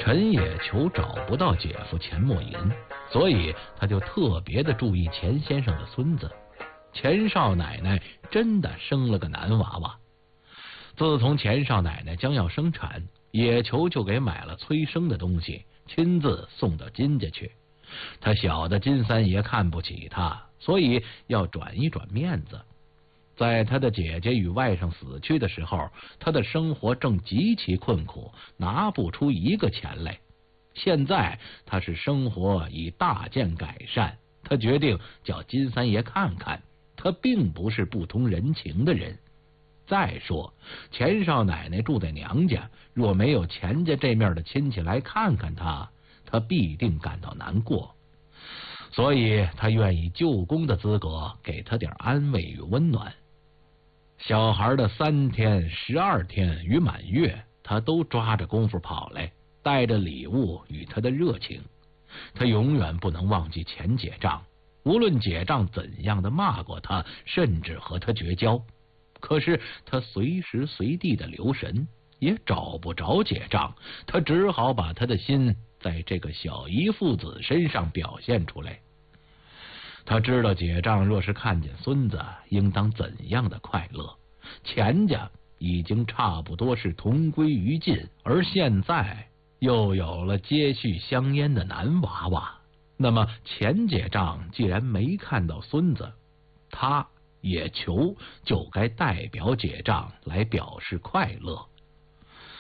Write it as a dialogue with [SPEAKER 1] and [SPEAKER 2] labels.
[SPEAKER 1] 陈野球找不到姐夫钱默吟，所以他就特别的注意钱先生的孙子。钱少奶奶真的生了个男娃娃。自从钱少奶奶将要生产，野球就给买了催生的东西，亲自送到金家去。他晓得金三爷看不起他，所以要转一转面子。在他的姐姐与外甥死去的时候，他的生活正极其困苦，拿不出一个钱来。现在他是生活已大见改善，他决定叫金三爷看看，他并不是不通人情的人。再说钱少奶奶住在娘家，若没有钱家这面的亲戚来看看他，他必定感到难过。所以他愿意舅公的资格，给他点安慰与温暖。小孩的3天、12天与满月，他都抓着功夫跑来，带着礼物与他的热情。他永远不能忘记钱姐丈，无论姐丈怎样的骂过他，甚至和他绝交。可是他随时随地的留神，也找不着姐丈，他只好把他的心在这个小姨父子身上表现出来。他知道姐丈若是看见孙子，应当怎样的快乐。钱家已经差不多是同归于尽，而现在又有了接续香烟的男娃娃。那么钱姐丈既然没看到孙子，他野球就该代表姐丈来表示快乐。